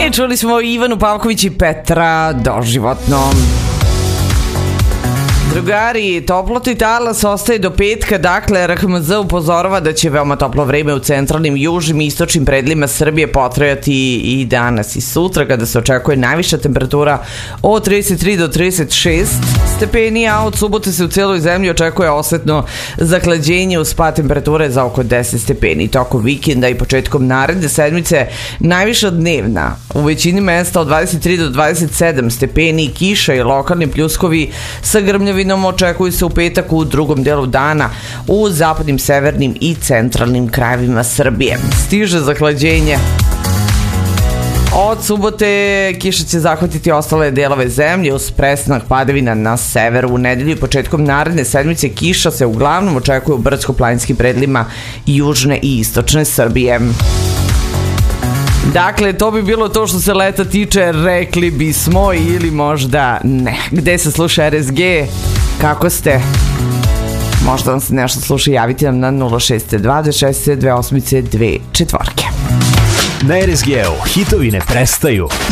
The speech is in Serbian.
Čuli smo Ivanu Pavković i Petra doživotno. Drugari, toplotni talas ostaje do petka, dakle RHMZ upozorava da će veoma toplo vreme u centralnim, južnim i istočnim predjelima Srbije potrajati i danas i sutra, kada se očekuje najviša temperatura od 33 do 36 stepeni, a od subote se u cijeloj zemlji očekuje osetno zahlađenje uz pad temperature za oko 10 stepeni. Tokom vikenda i početkom naredne sedmice najviša dnevna u većini mesta od 23 do 27 stepeni, kiša i lokalni pljuskovi sa grmljavinom očekuju se u petak u drugom delu dana u zapadnim, severnim i centralnim krajevima Srbije. Stiže zahlađenje. Od subote kiša će zahvatiti ostale delove zemlje uz prestanak padavina na severu. U nedelju i početkom naredne sedmice kiša se uglavnom očekuje u brdsko-planinskim predjelima južne i istočne Srbije. Dakle, to bi bilo to što se leta tiče, rekli bismo, ili možda ne. Gde se sluša RSG? Kako ste? Možda vam se nešto sluša, javite nam na 062 26 28 2 4. Na RSG-u hitovi ne prestaju.